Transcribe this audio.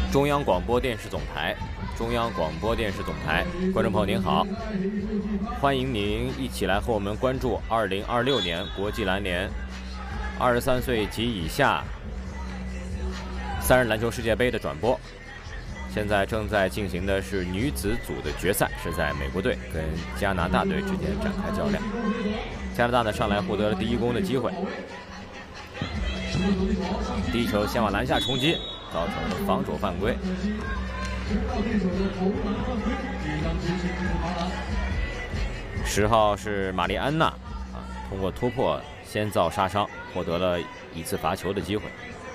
中央广播电视总台，中央广播电视总台，观众朋友您好，欢迎您一起来和我们关注2026年国际篮联23岁及以下3人篮球世界杯的转播。现在正在进行的是女子组的决赛，是在美国队跟加拿大队之间展开较量。加拿大呢上来获得了第一攻的机会，第一球先往篮下冲击，造成了防守犯规。10号是玛丽安娜通过突破先造杀伤，获得了一次罚球的机会。